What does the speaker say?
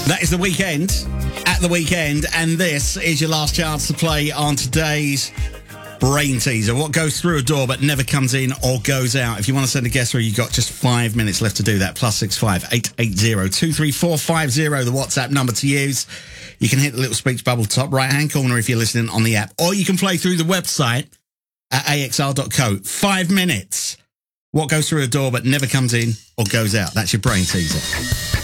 That is The Weekend at The Weekend, and this is your last chance to play on today's Brain Teaser. What goes through a door but never comes in or goes out? If you want to send a guess through, you've got just 5 minutes left to do that. +65 880 23450, the WhatsApp number to use. You can hit the little speech bubble top right-hand corner if you're listening on the app, or you can play through the website at axr.co. 5 minutes. What goes through a door but never comes in or goes out? That's your Brain Teaser.